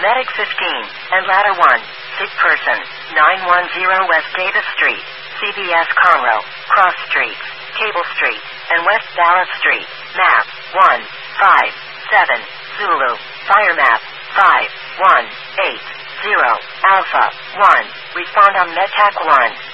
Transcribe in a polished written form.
Medic 15, and Ladder 1, sick person, 910 West Davis Street, CBS Conroe, Cross Street, Cable Street, and West Dallas Street, map, 157, Zulu, fire map, 5180, Alpha, 1, respond on MedTac 1.